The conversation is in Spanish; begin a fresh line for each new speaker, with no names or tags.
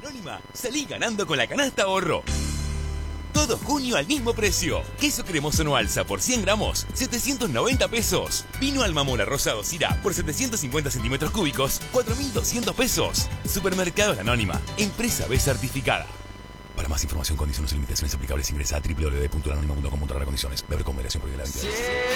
Anónima, salí ganando con la canasta ahorro. Todo junio al mismo precio. Queso cremoso no alza por 100 gramos, 790 pesos. Vino Almamora rosado Syrah por 750 centímetros cúbicos, 4.200 pesos. Supermercados La Anónima, empresa B certificada. Para más información, condiciones y limitaciones aplicables, ingresa a www.lanonima.com.ar condiciones. Beber con moderación prohibida la